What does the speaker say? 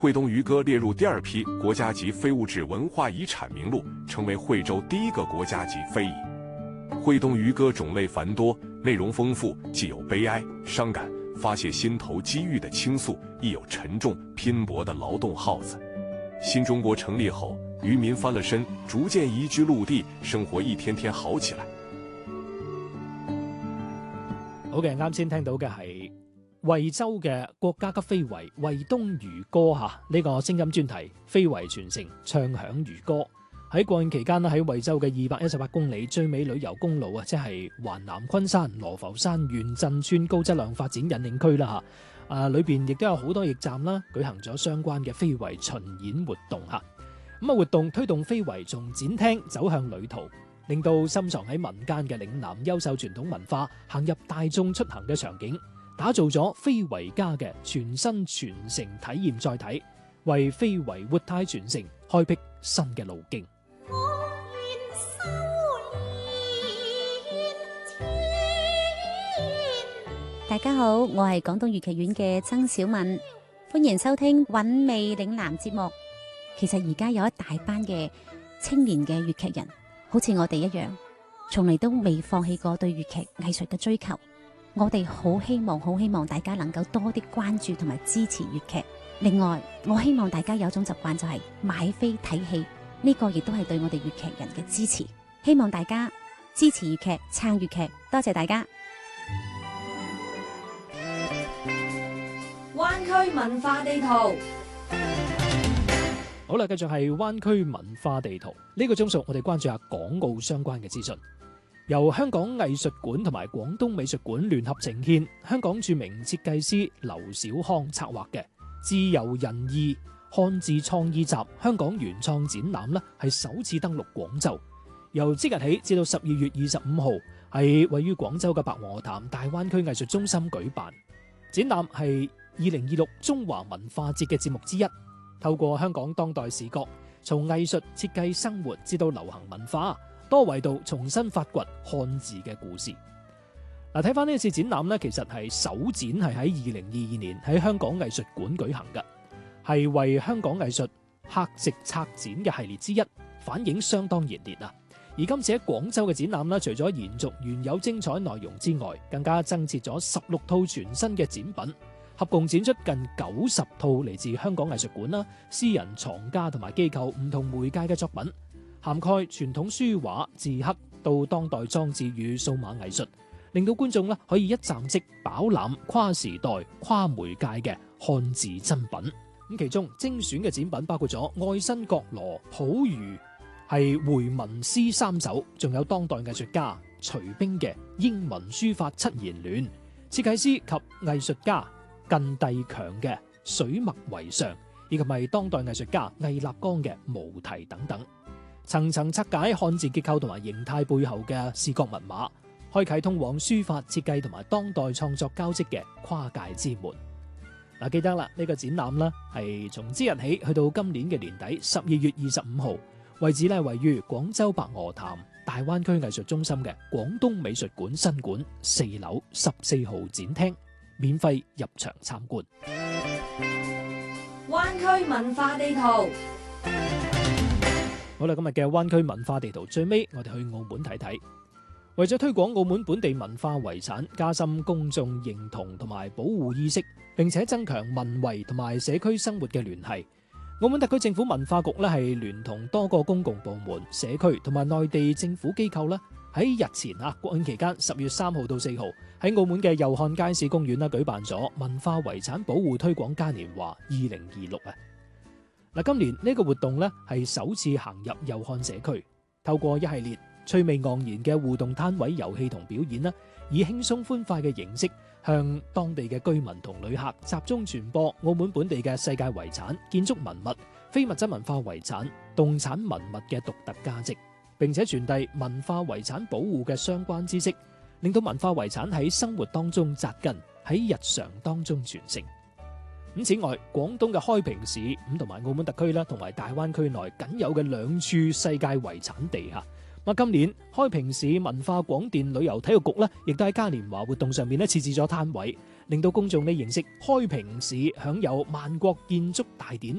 惠东渔歌列入第2批国家级非物质文化遗产名录，成为惠州第1个国家级非遗。惠东渔歌种类繁多，内容丰富，既有悲哀、伤感、发泄心头积郁的倾诉，亦有沉重拼搏的劳动号子。新中国成立后，渔民翻了身，逐渐移居陆地，生活一天天好起來。 好嘅，啱先聽到嘅係惠州嘅國家級非遺惠東漁歌呢個聲音專題非遺傳承唱響漁歌。喺國慶期間喺惠州嘅218公里最美旅遊公路即係環南昆山羅浮山縣鎮村高質量發展引領區啦裏邊亦都有好多驛站啦，舉行咗相關嘅非遺巡演活動活動推動非遺從展廳走向旅途，令到深藏喺民間嘅嶺南優秀傳統文化行入大眾出行嘅場景，打造咗非遺家嘅全新傳承體驗載體，為非遺活態傳承開闢新嘅路徑。 大家好，我係廣東粵劇院嘅曾小敏，歡迎收聽韻味嶺南節目。其實而家有一大班嘅青年嘅粵劇人，好似我哋一樣，從嚟都未放棄過對粵劇藝術嘅追求。我哋好希望大家能夠多啲關注同埋支持粵劇。另外，我希望大家有種習慣就係買飛睇戲，呢個亦都係對我哋粵劇人嘅支持。希望大家支持粵劇，撐粵劇，多謝大家。 灣區文化地圖。 好啦，繼續係灣區文化地圖。呢個鐘數我哋關注下港澳相關嘅資訊。由香港藝術館同埋廣東美術館聯合呈獻，香港著名設計師劉小康策劃嘅自由人意漢字創意集香港原創展覽係首次登陸廣州，由即日起至到12月25號喺位於廣州嘅白鵝潭大灣區藝術中心舉辦。展覽係2026中華文化節嘅節目之一，透過香港當代視角，從藝術設計生活至到流行文化多維度重新發掘漢字嘅故事。睇翻呢次展覽其實係首展係喺2022年喺香港藝術館舉行嘅，係為香港藝術客席策展嘅系列之一，反應相當熱烈啊！而今次喺廣州嘅展覽除咗延續原有精彩內容之外，更加增設咗16套全新嘅展品，合共展出近90套嚟自香港藝術館私人藏家同埋機構唔同媒介嘅作品，涵蓋傳統書畫、字刻到當代裝置與數碼藝術，令到觀眾可以一站式飽覽跨時代、跨媒介嘅漢字珍品。咁其中精選嘅展品包括咗愛新覺羅普儒係回文詩3首，仲有當代藝術家徐冰嘅英文書法7言聯，設計師及藝術家靳埭強嘅水墨為上，以及係當代藝術家魏立剛嘅無題等等，層層拆解漢字結構同埋形態背後嘅視覺密碼，開啟通往書法設計同埋當代創作交織嘅跨界之門。記得啦，呢個展覽係從即日起去到今年嘅年底12月25號，位置位於廣州白鵝潭大灣區藝術中心嘅廣東美術館新館4樓14號展廳，免費入場參觀。 灣區文化地圖。 好啦，今日嘅灣區文化地圖最尾，我哋去澳門睇睇。為咗推廣澳門本地文化遺產，加深公眾認同同埋保護意識，並且增強文遺同埋社區生活嘅聯繫，澳門特區政府文化局係聯同多個公共部門、社區同埋內地政府機構喺日前國慶期間10月3號到4號喺澳門嘅祐漢街市公園舉辦咗文化遺產保護推廣嘉年華2026今年呢個活動係首次行入祐漢社區，透過一系列趣味盎然嘅互動攤位、遊戲同表演以輕鬆歡快嘅形式向當地嘅居民同旅客集中傳播澳門本地嘅世界遺產、建築文物、非物質文化遺產、動產文物嘅獨特價值，並且傳遞文化遺產保護嘅相關知識，令到文化遺產喺生活當中扎根，喺日常當中傳承。此外，廣東嘅開平市同埋澳門特區同埋大灣區內僅有嘅2處世界遺產地今年開平市文化廣電旅遊體育局亦都喺嘉年華活動上面設置咗攤位， 令到公眾呢認識開平市享有萬國建築大典